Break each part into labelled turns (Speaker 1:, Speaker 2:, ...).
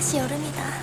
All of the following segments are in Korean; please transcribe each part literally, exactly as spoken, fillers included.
Speaker 1: 다시 여름이다.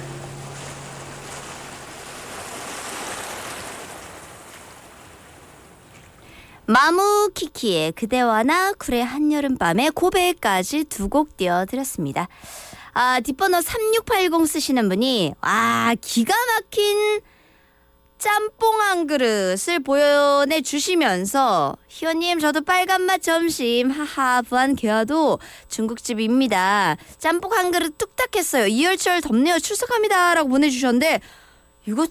Speaker 2: 마무키키의 그대와 나, 쿨의 한여름밤의 고백까지 두 곡 띄워드렸습니다. 아, 뒷번호 삼육팔공 쓰시는 분이 와 기가 막힌 짬뽕 한 그릇을 보내주시면서 희원님 저도 빨간맛 점심 하하 부안 개화도 중국집입니다. 짬뽕 한 그릇 뚝딱 했어요. 이열치열 덥네요. 출석합니다 라고 보내주셨는데 이거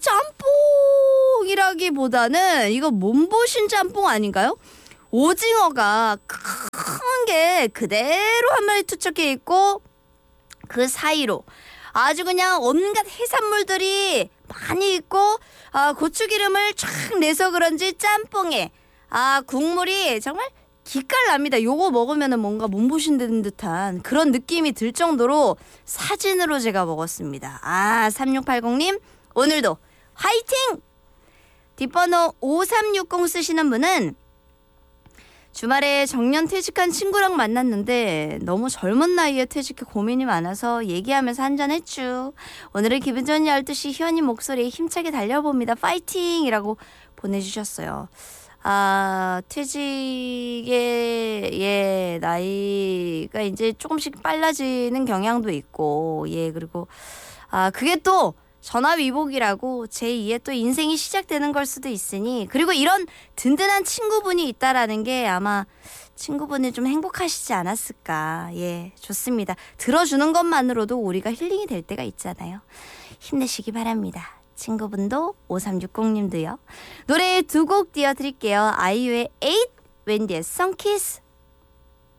Speaker 2: 짬뽕이라기보다는 이거 몸보신 짬뽕 아닌가요? 오징어가 큰 게 그대로 한 마리 투척해 있고 그 사이로 아주 그냥 온갖 해산물들이 많이 있고 아, 고추기름을 쫙 내서 그런지 짬뽕에 아 국물이 정말 기깔납니다. 요거 먹으면 뭔가 몸보신 듯한 그런 느낌이 들 정도로 사진으로 제가 먹었습니다. 아 삼육팔공님 오늘도 화이팅! 뒷번호 오삼육공 쓰시는 분은 주말에 정년 퇴직한 친구랑 만났는데 너무 젊은 나이에 퇴직해 고민이 많아서 얘기하면서 한잔했죠. 오늘은 기분 좋은 열두 시 희원님 목소리에 힘차게 달려봅니다. 파이팅! 이라고 보내주셨어요. 아, 퇴직의 예, 나이가 이제 조금씩 빨라지는 경향도 있고 예, 그리고 아, 그게 또 전화위복이라고 제이의 또 인생이 시작되는 걸 수도 있으니 그리고 이런 든든한 친구분이 있다라는 게 아마 친구분이 좀 행복하시지 않았을까. 예, 좋습니다. 들어주는 것만으로도 우리가 힐링이 될 때가 있잖아요. 힘내시기 바랍니다. 친구분도 오삼육공님도요. 노래 두 곡 띄워드릴게요. 아이유의 에잇, 웬디의 선키스.